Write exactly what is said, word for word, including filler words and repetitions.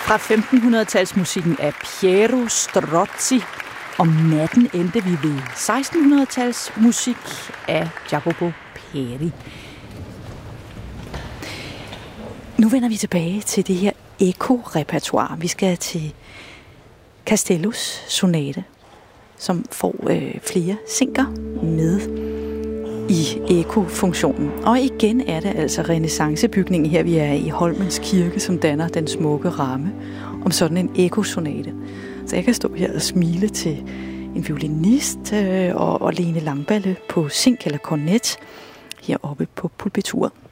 Fra femtenhundrede-talsmusikken af Piero Strozzi. Om natten endte vi ved sekstenhundrede-talsmusik af Jacopo Peri. Nu vender vi tilbage til det her eko-repertoire. Vi skal til Castellos sonate, som får øh, flere sinker med i eko-funktionen. Og igen er det altså renæssancebygningen her, vi er i Holmens Kirke, som danner den smukke ramme om sådan en eko-sonate. Så jeg kan stå her og smile til en violinist øh, og, og Lene Langballe på zink eller kornet heroppe på pulpituret.